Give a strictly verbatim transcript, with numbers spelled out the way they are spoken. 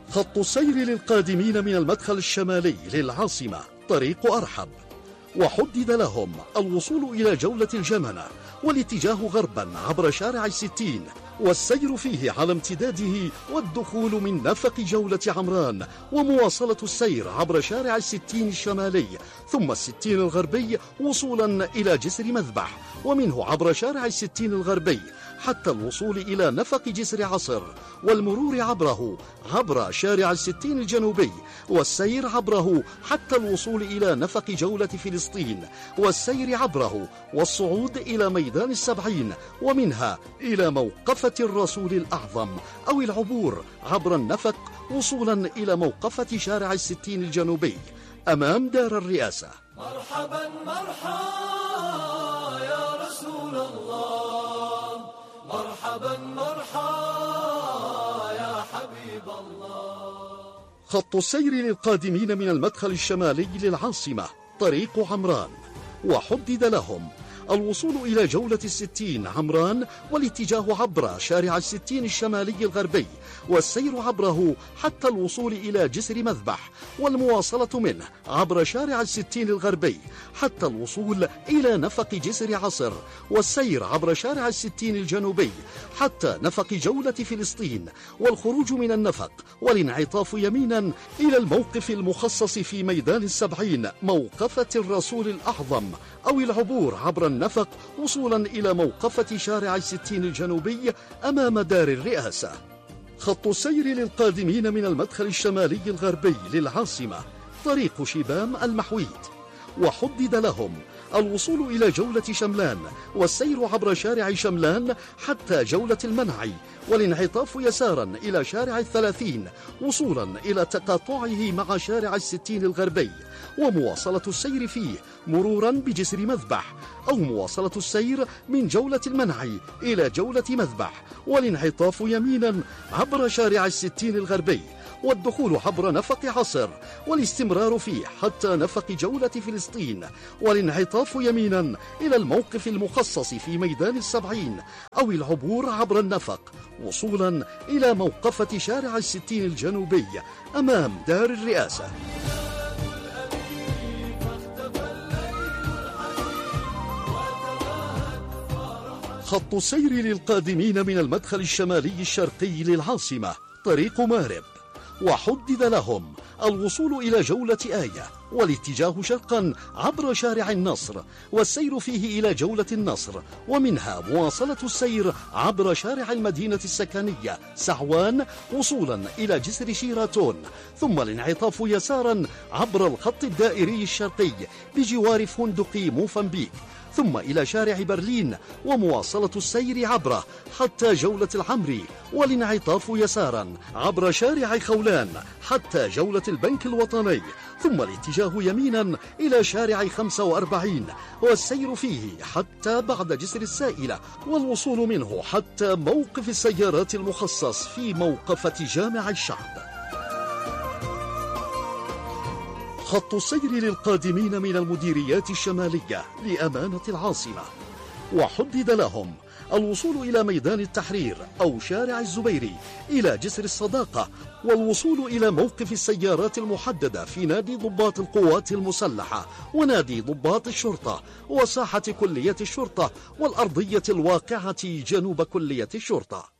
خط السير للقادمين من المدخل الشمالي للعاصمة طريق أرحب، وحدد لهم الوصول إلى جولة الجمنة والاتجاه غربا عبر شارع الستين والسير فيه على امتداده، والدخول من نفق جولة عمران ومواصلة السير عبر شارع الستين الشمالي ثم الستين الغربي وصولا إلى جسر مذبح، ومنه عبر شارع الستين الغربي حتى الوصول إلى نفق جسر عصر والمرور عبره عبر شارع الستين الجنوبي والسير عبره حتى الوصول إلى نفق جولة فلسطين والسير عبره والصعود إلى ميدان السبعين ومنها إلى موقفة الرسول الأعظم، أو العبور عبر النفق وصولا إلى موقفة شارع الستين الجنوبي أمام دار الرئاسة. مرحبا مرحبا يا رسول الله، مرحبا مرحبا يا حبيب الله. خط السير للقادمين من المدخل الشمالي للعاصمة طريق عمران، وحدد لهم الوصول إلى جولة الستين عمران والاتجاه عبر شارع الستين الشمالي الغربي والسير عبره حتى الوصول إلى جسر مذبح والمواصلة منه عبر شارع الستين الغربي حتى الوصول إلى نفق جسر عصر والسير عبر شارع الستين الجنوبي حتى نفق جولة فلسطين والخروج من النفق والانعطاف يمينا إلى الموقف المخصص في ميدان السبعين موقفة الرسول الأعظم، أو العبور عبر النفق وصولا إلى موقفة شارع الستين الجنوبي أمام دار الرئاسة. خط السير للقادمين من المدخل الشمالي الغربي للعاصمة طريق شبام المحويد، وحدد لهم الوصول إلى جولة شملان والسير عبر شارع شملان حتى جولة المنعي والانعطاف يسارا إلى شارع الثلاثين وصولا إلى تقاطعه مع شارع الستين الغربي ومواصلة السير فيه مرورا بجسر مذبح، أو مواصلة السير من جولة المنعي إلى جولة مذبح والانعطاف يمينا عبر شارع الستين الغربي والدخول عبر نفق عصر والاستمرار فيه حتى نفق جولة فلسطين والانعطاف يمينا إلى الموقف المخصص في ميدان السبعين، أو العبور عبر النفق وصولا إلى موقفة شارع الستين الجنوبي أمام دار الرئاسة. خط السير للقادمين من المدخل الشمالي الشرقي للعاصمة طريق مارب، وحدد لهم الوصول إلى جولة آية والاتجاه شرقا عبر شارع النصر والسير فيه إلى جولة النصر ومنها مواصلة السير عبر شارع المدينة السكنية سعوان وصولا إلى جسر شيراتون ثم الانعطاف يسارا عبر الخط الدائري الشرقي بجوار فندق موفنبيك ثم إلى شارع برلين ومواصلة السير عبره حتى جولة العمري والانعطاف يسارا عبر شارع خولان حتى جولة البنك الوطني ثم الاتجاه يمينا إلى شارع خمسة وأربعين والسير فيه حتى بعد جسر السائلة والوصول منه حتى موقف السيارات المخصص في موقفة جامع الشعب. خط السير للقادمين من المديريات الشمالية لأمانة العاصمة، وحدد لهم الوصول إلى ميدان التحرير أو شارع الزبيري إلى جسر الصداقة والوصول إلى موقف السيارات المحددة في نادي ضباط القوات المسلحة ونادي ضباط الشرطة وساحة كلية الشرطة والأرضية الواقعة جنوب كلية الشرطة.